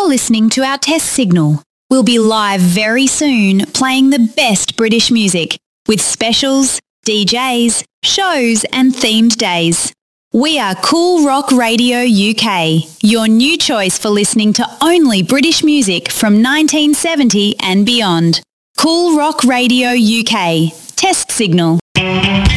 listening to our test signal. We'll be live very soon playing the best British music with specials, DJs, shows and themed days. We are Cool Rock Radio UK, your new choice for listening to only British music from 1970 and beyond. Cool Rock Radio UK. Test signal.